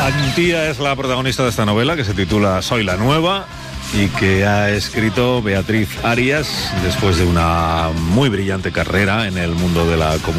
Antía es la protagonista de esta novela que se titula Soy la Nueva y que ha escrito Beatriz Arias después de una muy brillante carrera en el mundo de la comunicación.